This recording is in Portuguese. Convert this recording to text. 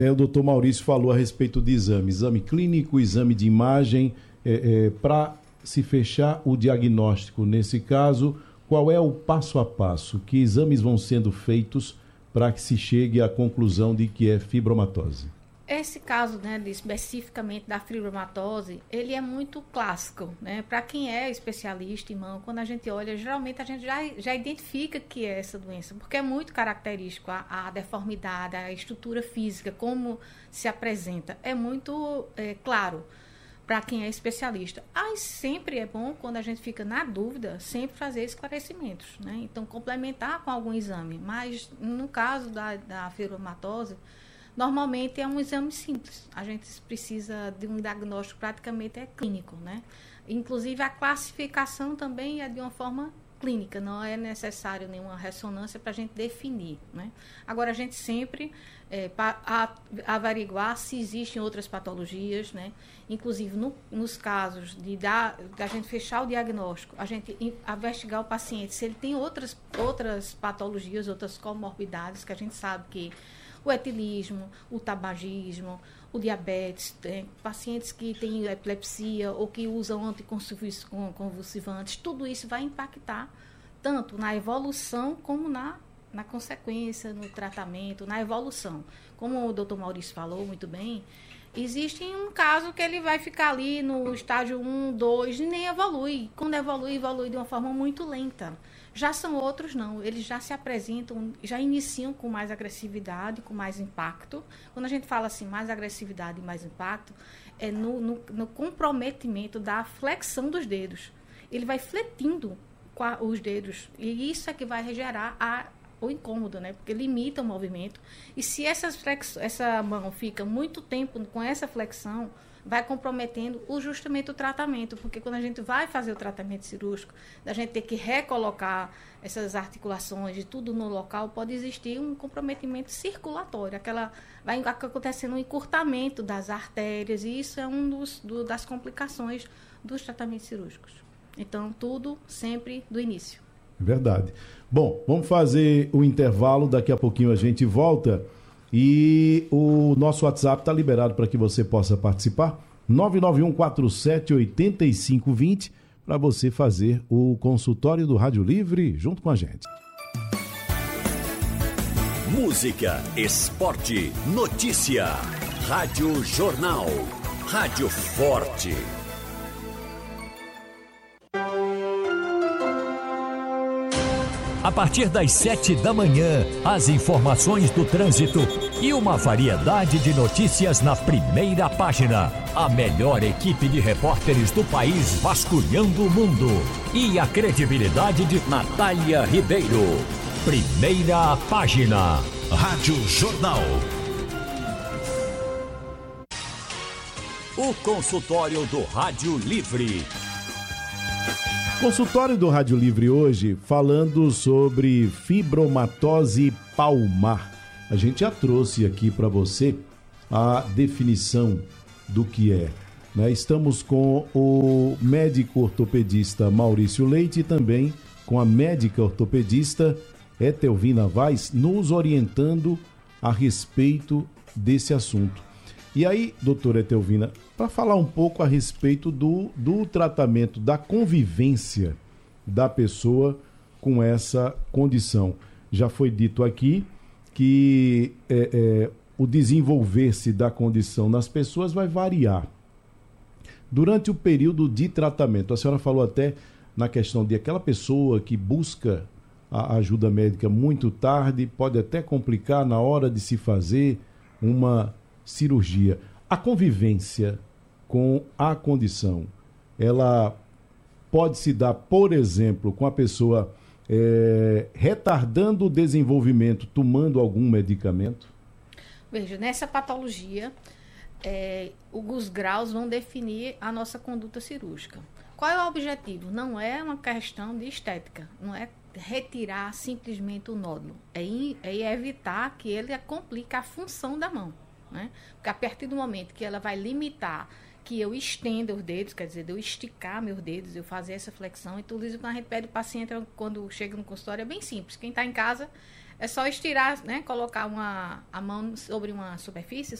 O doutor Maurício falou a respeito de exame clínico, exame de imagem, para se fechar o diagnóstico. Nesse caso, qual é o passo a passo? Que exames vão sendo feitos para que se chegue à conclusão de que é fibromatose? Esse caso, né, especificamente da fibromatose, ele é muito clássico, né? Para quem é especialista em mão, quando a gente olha, geralmente a gente já identifica que é essa doença, porque é muito característico a deformidade, a estrutura física, como se apresenta, é muito claro para quem é especialista. Mas sempre é bom, quando a gente fica na dúvida, sempre fazer esclarecimentos, né? Então, complementar com algum exame. Mas, no caso da fibromatose, normalmente é um exame simples. A gente precisa de um diagnóstico praticamente clínico, né? Inclusive, a classificação também é de uma forma clínica, não é necessário nenhuma ressonância para a gente definir, né? Agora, a gente sempre averiguar se existem outras patologias, né? Inclusive, nos casos da gente fechar o diagnóstico, a gente investigar o paciente se ele tem outras patologias, outras comorbidades, que a gente sabe que o etilismo, o tabagismo, o diabetes, pacientes que têm epilepsia ou que usam anticonvulsivantes, tudo isso vai impactar tanto na evolução como na consequência, no tratamento, na evolução. Como o doutor Maurício falou muito bem, existe um caso que ele vai ficar ali no estágio 1, 2 e nem evolui. Quando evolui de uma forma muito lenta. Já são outros não, eles já se apresentam, já iniciam com mais agressividade, com mais impacto. Quando a gente fala assim, mais agressividade e mais impacto, é no comprometimento da flexão dos dedos. Ele vai fletindo os dedos e isso é que vai gerar o incômodo, né? Porque limita o movimento. E se essa mão fica muito tempo com essa flexão, vai comprometendo justamente o tratamento, porque quando a gente vai fazer o tratamento cirúrgico, a gente ter que recolocar essas articulações e tudo no local, pode existir um comprometimento circulatório, vai acontecendo um encurtamento das artérias, e isso é das complicações dos tratamentos cirúrgicos. Então, tudo sempre do início. Verdade. Bom, vamos fazer o intervalo, daqui a pouquinho a gente volta. E o nosso WhatsApp está liberado para que você possa participar. 991478520 para você fazer o consultório do Rádio Livre junto com a gente. Música, esporte, notícia. Rádio Jornal. Rádio Forte. A partir das 7 da manhã, as informações do trânsito e uma variedade de notícias na primeira página. A melhor equipe de repórteres do país vasculhando o mundo. E a credibilidade de Natália Ribeiro. Primeira página. Rádio Jornal. O consultório do Rádio Livre. Consultório do Rádio Livre hoje falando sobre fibromatose palmar. A gente já trouxe aqui para você a definição do que é, né? Estamos com o médico ortopedista Maurício Leite e também com a médica ortopedista Etelvina Vaz nos orientando a respeito desse assunto. E aí, doutora Etelvina, para falar um pouco a respeito do tratamento, da convivência da pessoa com essa condição. Já foi dito aqui que o desenvolver-se da condição nas pessoas vai variar. Durante o período de tratamento, a senhora falou até na questão de aquela pessoa que busca a ajuda médica muito tarde, pode até complicar na hora de se fazer uma cirurgia. A convivência com a condição, ela pode se dar, por exemplo, com a pessoa retardando o desenvolvimento, tomando algum medicamento? Veja, nessa patologia, os graus vão definir a nossa conduta cirúrgica. Qual é o objetivo? Não é uma questão de estética, não é retirar simplesmente o nódulo, é evitar que ele complique a função da mão, né? Porque a partir do momento que ela vai limitar que eu estenda os dedos, quer dizer, de eu esticar meus dedos, eu fazer essa flexão, então a gente pede o paciente, quando chega no consultório, é bem simples. Quem está em casa É só estirar, né? Colocar a mão sobre uma superfície,